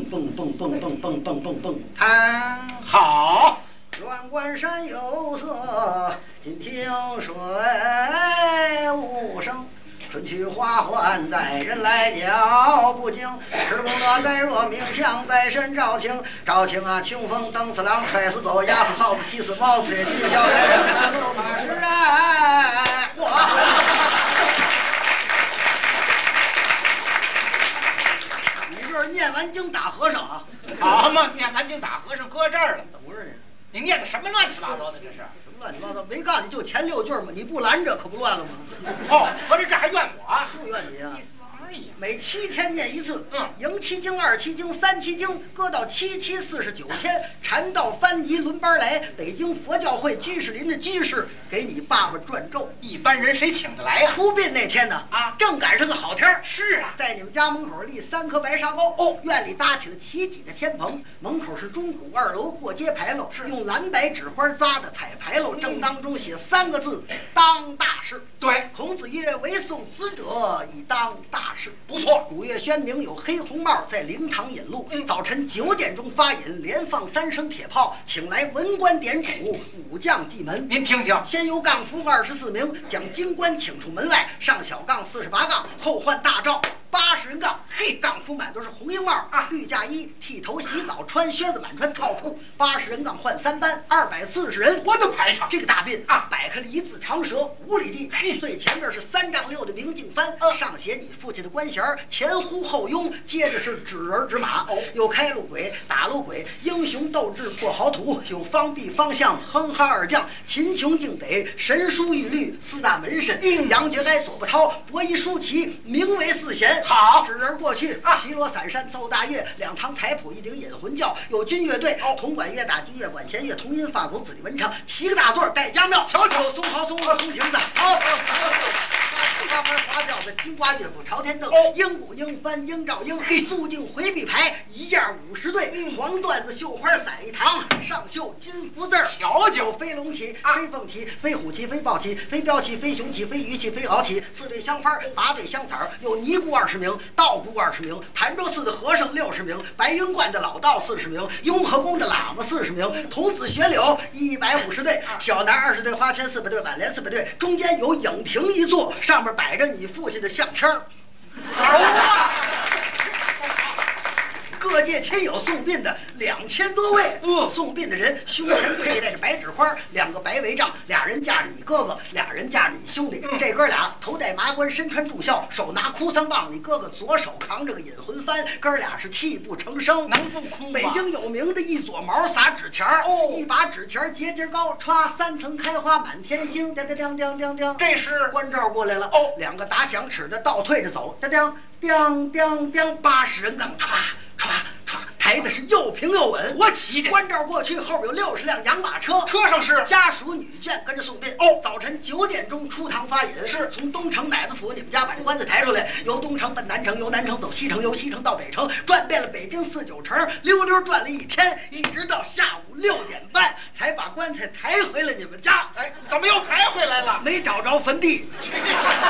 蹦蹦蹦蹦蹦蹦蹦蹦， 看好。 远观山有色，近听水无声。春去花还在，人来鸟不惊。赤公德在若冥想，在身照清。照清啊，清风蹬死狼，踹死狗，压死耗子，踢死猫子，尽孝来生那路马是哎，你这是念完经打和尚啊？ 好嘛，念完经打和尚搁这儿了。 怎么回事？ 你念的什么乱七八糟的？这是什么乱七八糟？没告诉你就前6句吗？你不拦着可不乱了吗？ 哦，合着这还怨我？ 不怨你啊。 哎呀， 每7天念一次， 迎 7经、2期经、3期经，搁到7期49天，禅道翻译轮班来。北京佛教会居士林的居士给你爸爸转咒， 一般人谁请得来呀？ 出殡那天呢，正赶上个好天儿。 是啊， 在你们家门口立3棵白沙沟，院里搭起了齐脊的天棚，门口是钟鼓2楼过街牌楼，用蓝白纸花扎的彩牌楼，正当中写3个字：当大事。 对， 孔子曰：“唯送死者以当大事。” 不错。 古月宣明有黑红帽在灵堂引路，早晨9点钟发引，连放3声铁炮，请来文官点主，武将祭门。 您听听， 先由杠夫24名将京官请出门外，上小杠48杠，后换大罩80人杠。嘿，杠夫满都是红缨帽绿嫁衣，剃头洗澡，穿靴子，满穿套裤。80人杠换3班，240人。 我的排场这个大殡摆开了一字长蛇5里地，最前面是3丈6的明镜幡，上写你父亲的官衔，前呼后拥，接着是指人指马，有开路鬼、打路鬼，英雄斗志过豪土，有方必方向、哼哈二将，秦琼敬得、神书玉律4大门神，杨觉该、左不涛、伯夷叔齐，名为4贤。 好， 指人过去，披罗伞扇奏大乐，2堂彩谱，1顶引魂教，有军乐队，铜管乐、打击乐、管弦乐，铜音发鼓，子弟文唱，7个大座带家庙， 瞧瞧， 松毫、松鹤、松亭子，花幡、花轿子，金瓜乐府、朝天凳，鹰鼓、鹰幡、鹰照鹰，肃静回避牌，1架50对，黄缎子、绣花伞1堂，上绣金福字， 瞧瞧， 飞龙旗、飞凤旗、飞虎旗、飞豹旗、飞镖旗、飞熊旗、飞鱼旗、飞鳌旗，4对香幡，8对香伞，有尼姑20名，道姑20名，潭州寺的和尚60名，白云观的老道40名，雍和宫的喇嘛40名，童子学柳150对，小男20对，花圈400对，挽联400对，中间有影亭1座，上面摆着你父亲的相片儿。 好啊！ 各界亲友送殡的2000多位，送殡的人胸前佩戴着白纸花，2个白围帐，2人架着你哥哥，2人架着你兄弟。这哥俩头戴麻冠，身穿重孝，手拿哭丧棒，你哥哥左手扛着个引魂幡，哥俩是泣不成声。 能不哭吗？ 北京有名的一撮毛撒纸钱儿，一把纸钱节节高，歘3层开花满天星，叮叮叮叮叮叮。 这是官照过来了，2个打响尺的倒退着走，叮叮叮叮叮，80人杠，歘歘歘，抬的是又平又稳。 我骑去， 官照过去，后边有60辆洋马车， 车上是家属女眷跟着送殡。早晨9点钟出堂发引，是从东城奶子府你们家把这棺材抬出来，由东城奔南城，由南城走西城，由西城到北城，转遍了北京4、9城，溜溜转了1天，一直到下午6点半才把棺材抬回了你们家。 哎，怎么又抬回来了？ 没找着坟地。